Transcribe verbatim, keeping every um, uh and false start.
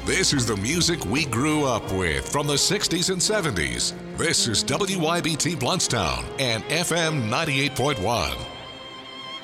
This is the music we grew up with from the sixties and seventies. This is W Y B T Bluntstown and F M ninety-eight point one.